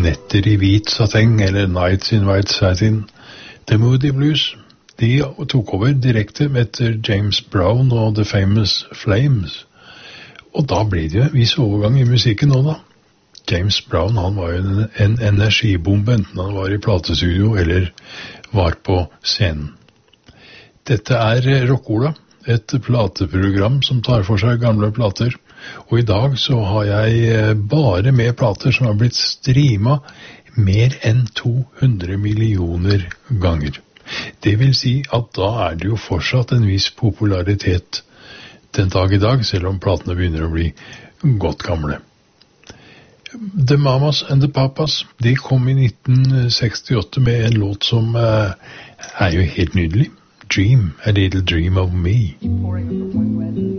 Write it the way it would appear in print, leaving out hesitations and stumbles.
Netter i hvit sateng, eller Nights in White Satin. The Moody Blues, de tok over direkte etter James Brown og The Famous Flames. Og da ble det jo en viss overgang i musikken nå da. James Brown, han var jo en energibombe, enten han var i platestudio eller var på scenen. Dette Rockola, et plateprogram som tar for seg gamle plater. Og i dag så har jeg bare med plater som har blitt streamet mer enn 200 millioner ganger. Det vil si at da det jo fortsatt en viss popularitet den dag i dag, selv om platene begynner å bli godt gamle. The Mamas and the Papas, de kom i 1968 med en låt som jo helt nydelig. Dream, a little dream of me.